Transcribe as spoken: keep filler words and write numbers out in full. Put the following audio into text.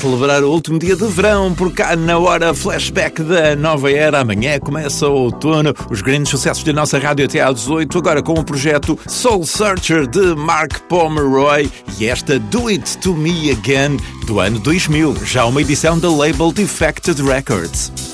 celebrar o último dia de verão, por cá na hora flashback da nova era. Amanhã começa o outono, os grandes sucessos da nossa rádio até às dezoito, agora com o projeto Soul Searcher de Mark Pomeroy e esta Do It To Me Again do ano dois mil, já uma edição da label Defected Records.